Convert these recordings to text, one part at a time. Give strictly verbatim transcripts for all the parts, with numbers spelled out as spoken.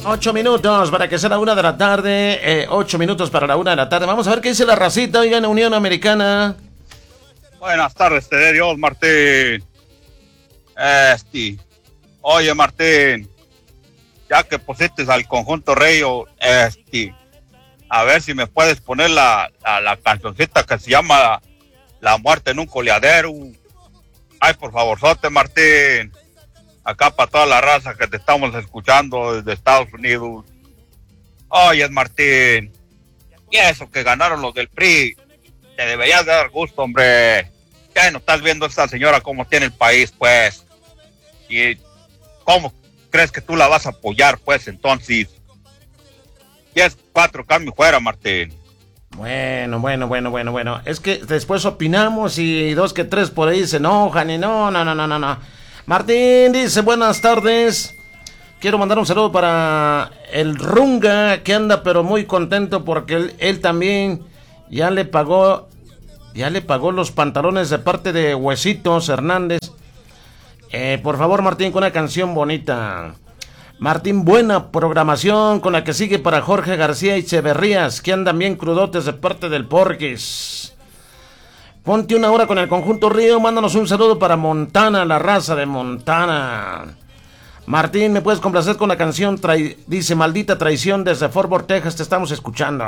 Ocho minutos para que sea la una de la tarde. Eh, ocho minutos para la una de la tarde. Vamos a ver qué dice la racita, oigan, Unión Americana. Buenas tardes, te de Dios, Martín. Este, oye, Martín, ya que pusiste al conjunto Río, este, a ver si me puedes poner la, la, la cancioncita que se llama La muerte en un coleadero. Ay, por favorzote, Martín. Acá para toda la raza que te estamos escuchando desde Estados Unidos. Oye, Martín, y eso que ganaron los del P R I, te deberías de dar gusto, hombre. Ya no estás viendo a esta señora cómo tiene el país, pues. Y cómo crees que tú la vas a apoyar, pues, entonces. diez, cuatro, cambio fuera, Martín. Bueno, bueno, bueno, bueno, bueno. Es que después opinamos y dos que tres por ahí se enojan y no, no, no, no, no, no. Martín dice, buenas tardes. Quiero mandar un saludo para el Runga, que anda pero muy contento porque él, él también ya le pagó, ya le pagó los pantalones de parte de Huesitos Hernández. Eh, por favor, Martín, con una canción bonita. Martín, buena programación con la que sigue para Jorge García y Echeverrías, que andan bien crudotes de parte del Porquis. Ponte una hora con el conjunto Río, mándanos un saludo para Montana, la raza de Montana. Martín, ¿me puedes complacer con la canción? Trai- dice, maldita traición desde Fort Worth, Texas, te estamos escuchando.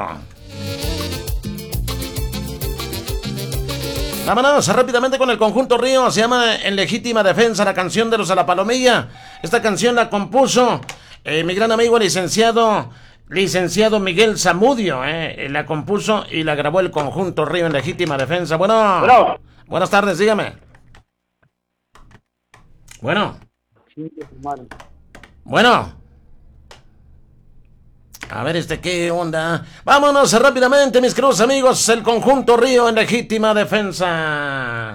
Vámonos rápidamente con el conjunto Río, se llama En Legítima Defensa, la canción de los de la Palomilla. Esta canción la compuso eh, mi gran amigo licenciado licenciado Miguel Zamudio, eh, la compuso y la grabó el conjunto Río En Legítima Defensa. Bueno, Bueno. Buenas tardes, dígame. Bueno. Bueno. A ver, este, ¿qué onda? Vámonos rápidamente, mis queridos amigos, el conjunto Río En Legítima Defensa.